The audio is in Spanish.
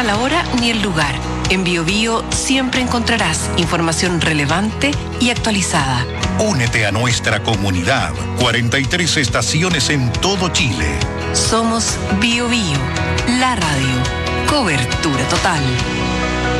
la hora ni el lugar. En BioBio siempre encontrarás información relevante y actualizada. Únete a nuestra comunidad. 43 estaciones en todo Chile. Somos BioBio, la radio. Cobertura total.